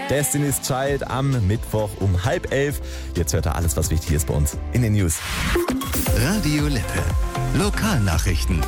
Destiny's Child am Mittwoch um 10:30. Jetzt hört ihr alles, was wichtig ist bei uns in den News. Radio Lippe. Lokalnachrichten.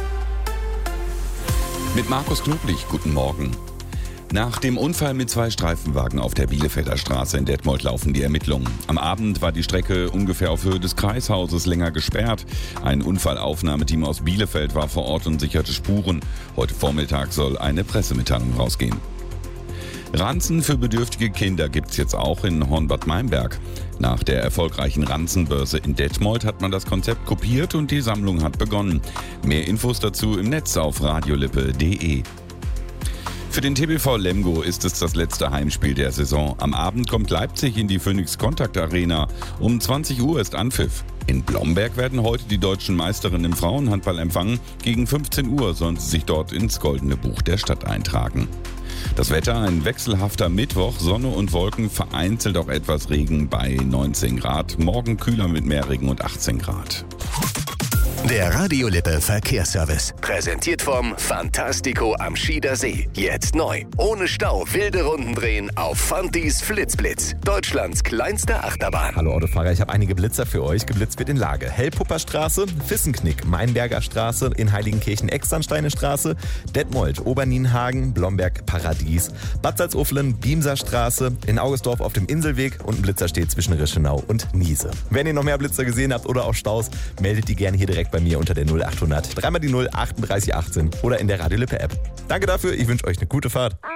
Mit Markus Knoblich, guten Morgen. Nach dem Unfall mit 2 Streifenwagen auf der Bielefelder Straße in Detmold laufen die Ermittlungen. Am Abend war die Strecke ungefähr auf Höhe des Kreishauses länger gesperrt. Ein Unfallaufnahmeteam aus Bielefeld war vor Ort und sicherte Spuren. Heute Vormittag soll eine Pressemitteilung rausgehen. Ranzen für bedürftige Kinder gibt's jetzt auch in Hornbad Meinberg. Nach der erfolgreichen Ranzenbörse in Detmold hat man das Konzept kopiert und die Sammlung hat begonnen. Mehr Infos dazu im Netz auf radiolippe.de. Für den TBV Lemgo ist es das letzte Heimspiel der Saison. Am Abend kommt Leipzig in die Phoenix Contact Arena. Um 20 Uhr ist Anpfiff. In Blomberg werden heute die deutschen Meisterinnen im Frauenhandball empfangen. Gegen 15 Uhr sollen sie sich dort ins Goldene Buch der Stadt eintragen. Das Wetter, ein wechselhafter Mittwoch, Sonne und Wolken, vereinzelt auch etwas Regen bei 19 Grad. Morgen kühler mit mehr Regen und 18 Grad. Der Radio Lippe Verkehrsservice. Präsentiert vom Fantastico am Schieder See. Jetzt neu. Ohne Stau wilde Runden drehen auf Fantis Flitzblitz. Deutschlands kleinste Achterbahn. Hallo Autofahrer, ich habe einige Blitzer für euch. Geblitzt wird in Lage. Hellpupper Straße, Vissenknick, Meinberger Straße, in Heiligenkirchen Externsteine Straße, Detmold, Obernienhagen, Blomberg, Paradies, Bad Salzuflen, Biemser Straße, in Augustdorf auf dem Inselweg und ein Blitzer steht zwischen Reschenau und Niese. Wenn ihr noch mehr Blitzer gesehen habt oder auch Staus, meldet die gerne hier direkt bei mir unter der 0800 3 mal die 0 38 18 oder in der Radio Lippe App. Danke dafür, ich wünsche euch eine gute Fahrt.